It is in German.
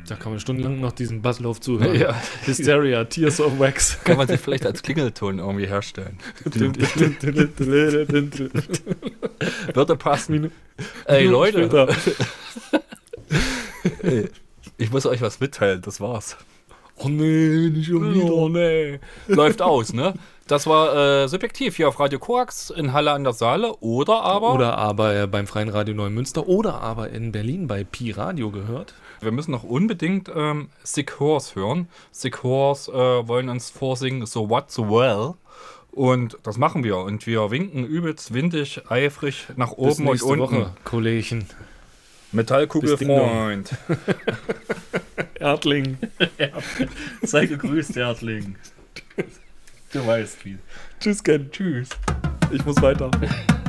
Da kann man stundenlang noch diesen Basslauf zuhören. Ja. Hysteria, Tears of Wax. Kann man sich vielleicht als Klingelton irgendwie herstellen. Würde passen. Ey, Leute. Ey, ich muss euch was mitteilen, das war's. Oh nee, nicht schon wieder. Oh nee. Läuft aus, ne? Das war subjektiv hier auf Radio Koax in Halle an der Saale oder aber beim Freien Radio Neumünster oder aber in Berlin bei Pi Radio gehört. Wir müssen noch unbedingt Sick Horse hören. Sick Horse wollen uns vorsingen So What So Well. Und das machen wir. Und wir winken übelst windig, eifrig nach oben. Bis nächste und unten. Woche, Kollegen. Metallkugelfreund. Erdling. Sei gegrüßt, Erdling. Du weißt wie. Tschüss, Ken. Tschüss. Ich muss weiter.